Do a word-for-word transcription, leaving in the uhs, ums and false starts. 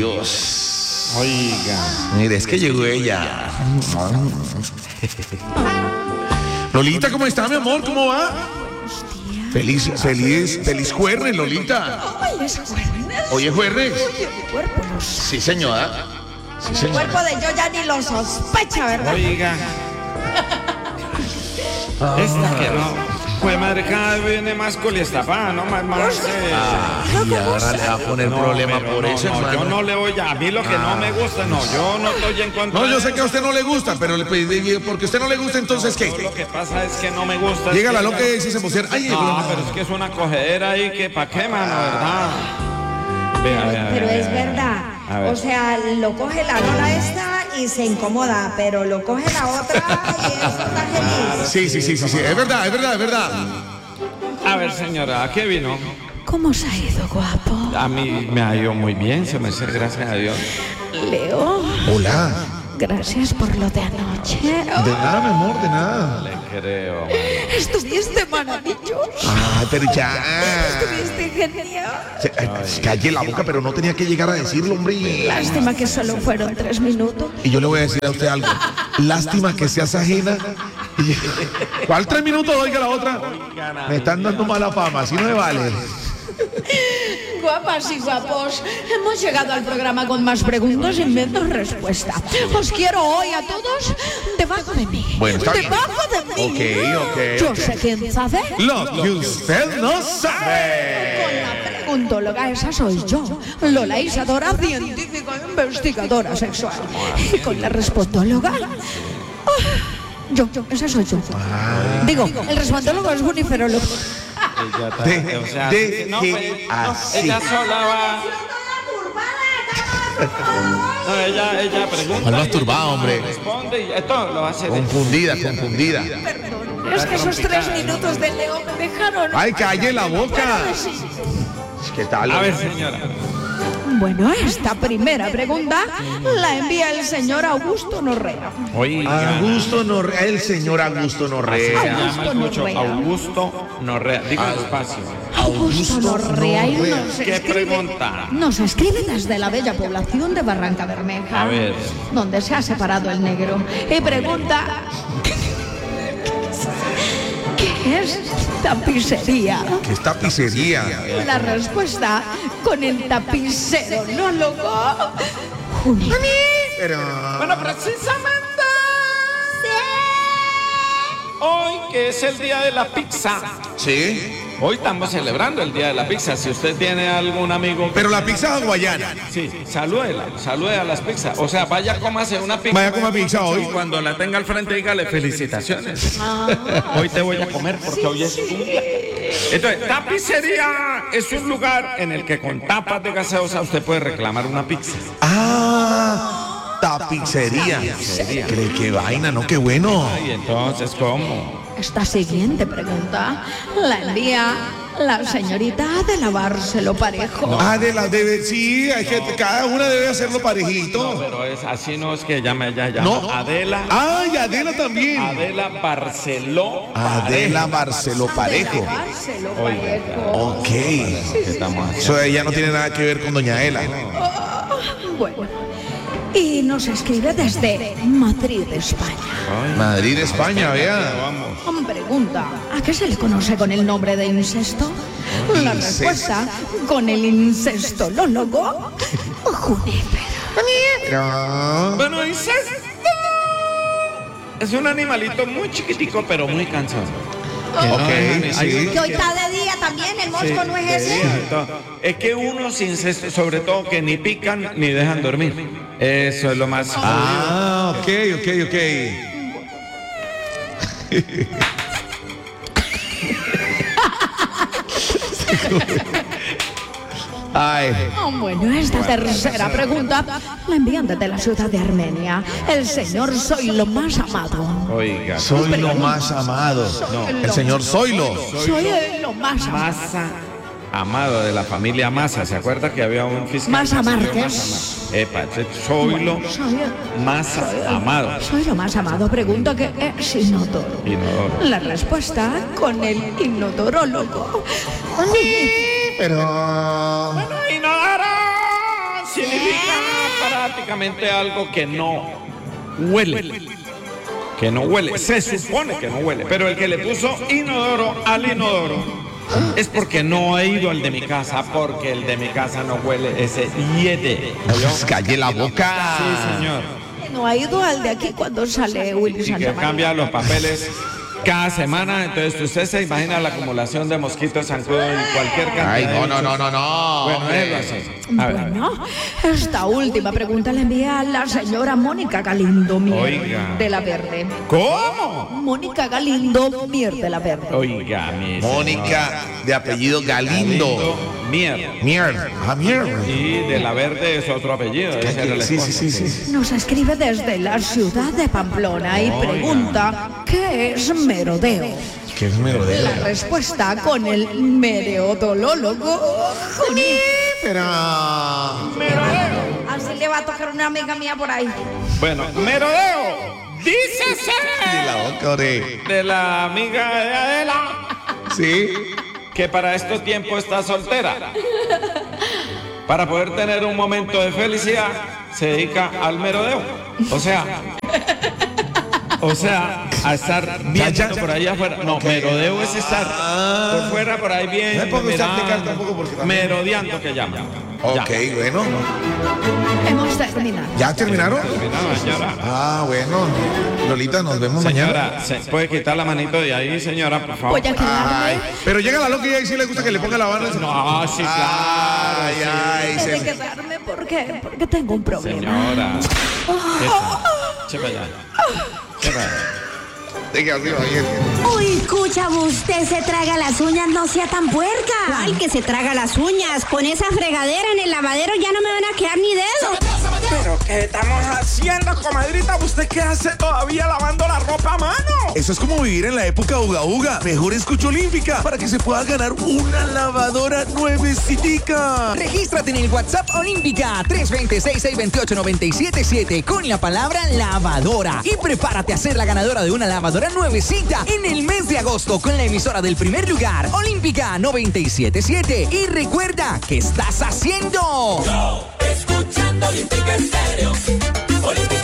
Dios. Oiga. Mire, es que llegó ella. Lolita, ¿cómo está, mi amor? ¿Cómo va? Feliz, feliz, feliz jueves, Lolita. Hoy es jueves. Hoy es jueves. Oye, mi cuerpo lo sabe. Sí, señora. Sí, El señora. cuerpo de yo ya ni lo sospecha, ¿verdad? Oiga. Esta que no. Pues madre, cada vez viene más coliestapada, ¿no? Más, más. Eh. Y ahora le va a poner No, problema pero por no, eso, no, hermano. yo no le voy a. A mí lo que no me gusta, no. Yo no estoy en contra. No, yo de sé que a eso. usted no le gusta, pero le pedí, porque a usted no le gusta, entonces, Yo ¿qué? Lo que pasa es que no me gusta. es Llega la que loca ella- y se pusieron. Ay, No, pero es que es una cogedera ahí que pa' qué, mano, ¿verdad? Vea, vea, Pero vea, es vea. verdad. A ver. O sea, lo coge la Lola esta y se incomoda, pero lo coge la otra y eso está feliz. Sí, sí, sí, sí, sí, es verdad, es verdad, es verdad. A ver, señora, ¿a qué vino? ¿Cómo se ha ido, guapo? A mí me ha ido muy bien, se me hace, gracias a Dios. Leo, Hola. gracias por lo de anoche. De nada, mi amor, de nada. Le creo. Estuviste maravilloso. Ah, pero ya. Estuviste genial. Se- eh, Calle la boca, pero no tenía que llegar a decirlo, hombre. Lástima que solo fueron tres minutos. Y yo le voy a decir a usted algo. Lástima que seas ajena. Y- ¿Cuál tres minutos? Oiga la otra. Me están dando mala fama, así no me vale. Guapas y guapos, hemos llegado al programa con más preguntas y menos respuestas. Os quiero hoy a todos debajo de mí. Bueno, está bien. Debajo de mí. Ok, ok, Yo ok. sé quién sabe. Lo que usted no sabe. Con la preguntóloga esa soy yo, Lola Isadora, científica e investigadora sexual. Y con la respontóloga, ah, yo, yo, esa soy yo. Digo, el respondólogo es boniferólogo. Ella está- De- o sea, de no, que pues, no, así. ella sola va. No, ella, ella pregunta. ¿Cuál más y turbado, ella hombre? Responde y esto lo hace. de- Confundida, confundida. Es que esos tres minutos de Leo me dejaron. Ay, calle la boca. ¿Qué tal? A ver, señora. Bueno, esta primera pregunta la envía el señor Augusto Norrea. Oiga. Augusto Norrea, el señor Augusto Se Norrea. llama el mucho Norrea. Augusto Norrea. Diga despacio. Augusto Norrea y Norrea. nos ¿Qué escribe, pregunta? nos escribe desde la bella población de Barranca Bermeja, A ver. donde se ha separado el negro, y pregunta ¿qué es tapicería? ¿Qué es tapicería? La respuesta con el tapicero, ¿no, loco? Junio. Pero... Bueno, precisamente. Hoy que es el día de la pizza. Sí. Hoy estamos celebrando el día de la pizza. Si usted tiene algún amigo. Pero la pizza hawaiana. Sí, salúdela, salude a las pizzas. O sea, vaya, cómase una pizza. Vaya a comer pizza hoy. Y cuando la tenga al frente, dígale felicitaciones. Hoy te voy a comer porque hoy es un día. Entonces, tapicería es un lugar en el que con tapas de gaseosa usted puede reclamar una pizza. Ah, tapicería. ¿Cree qué vaina? No, qué bueno. Y entonces, ¿cómo? Esta siguiente pregunta la envía la señorita Adela Barceló Parejo. Ah, de la debe, sí, hay que, cada una debe hacerlo No, parejito. pero es así, no es que llame, ella llama. No. Adela. Ay, Adela también. Adela Barceló. Adela Barceló Parejo. Barceló Oiga, Parejo. Ok. ¿Qué estamos haciendo? Eso ella no tiene nada que ver con doña Ela. Bueno, y nos escribe desde Madrid, España. Madrid, España, vea. Pregunta, ¿a qué se le conoce con el nombre de incesto? La Incesto. respuesta, con el incestolólogo Junípero. Pero... Bueno, incesto es un animalito muy chiquitico, pero muy cansado. Ok, sí. Que hoy está de día también, el mosco Sí, no es de ese. día y todo. Es que unos incestos, sobre todo, que ni pican ni dejan dormir. Eso es lo más. Ah, ok, ok, ok. Ay, Oh, bueno, esta tercera pregunta la envían desde la ciudad de Armenia. El señor Soy lo más amado. Oiga, soy lo más amado. El señor Zoilo. Soy el lo más amado. Massa Amado, de la familia Massa. ¿Se acuerda que había un fiscal? Massa que se llama Márquez. Massa? Epa, ese Zoilo Soy el- Massa Amado. Soy lo más amado. Pregunto que es inodoro. Inodoro. La respuesta con el inodorólogo. Pero... Inodoro, significa prácticamente algo que no huele. Que no huele. Se supone que no huele. Pero el que le puso inodoro al inodoro es porque no ha ido al de mi casa, porque el de mi casa no huele ese hiede. Pues calle la boca. Sí, señor. No ha ido al de aquí cuando sale Willy Y Santa que María. cambia los papeles cada semana. Entonces usted se imagina la acumulación de mosquitos, zancudo y cualquier cantidad. Ay, de no, no, bichos. no, no, no. Bueno, hombre. es lo así. A ver, a ver. Bueno, esta última pregunta la envía a la señora Mónica Galindo Mier Oiga. de la Verde. ¿Cómo? Mónica Galindo Mier de la Verde. Oiga, mi Mónica, de apellido Galindo. Mier. Mier. Ah, Mier. Y de la Verde es otro apellido. Ese era el Sí, sí, esposo. sí, sí. Nos escribe desde la ciudad de Pamplona y pregunta ¿qué es merodeo? ¿Qué es La merodeo? respuesta con el mereodolólogo Juni. Pero... Así le va a tocar una amiga mía por ahí. Bueno, merodeo. Dícese De la boca, de... de la amiga de Adela Sí. que para este tiempo está soltera. Para poder tener un momento de felicidad, se dedica al merodeo. O sea, o sea, a estar viendo por allá afuera. No, merodeo es estar por fuera, por ahí bien. No me ponga usted a explicar mirando, tampoco porque también- merodeando que llaman. Ok, bueno. Hemos terminado. ¿Ya terminaron? Terminaba, señora. Ah, bueno. Lolita, nos vemos mañana. Señora, ¿se puede quitar la manito de ahí, señora, por favor? Voy a quedarme. Ay, pero llega la loca y ahí sí le gusta que le ponga la barra. No, sí, claro. Ay, ay, He de se... quedarme porque, porque tengo un problema. Señora. ¿Qué tal? Che para allá. Che para allá. Venga, arriba, bien. Uy, escucha, usted se traga las uñas, no sea tan puerca. ¿Cuál que se traga las uñas? Con esa fregadera en el lavadero ya no me van a quedar ni dedos. ¿Pero qué estamos haciendo, comadrita? ¿Usted qué hace todavía lavando la ropa a mano? Eso es como vivir en la época uga uga. Mejor escucha Olímpica para que se pueda ganar una lavadora nuevecitica. Regístrate en el WhatsApp Olímpica tres dos cero, seis seis dos ocho, nueve siete siete con la palabra lavadora y prepárate a ser la ganadora de una lavadora nuevecita en el mes de agosto con la emisora del primer lugar, Olímpica noventa y siete punto siete. Y recuerda, ¿qué estás haciendo? Escuchando Olímpica Estéreo. Olímpica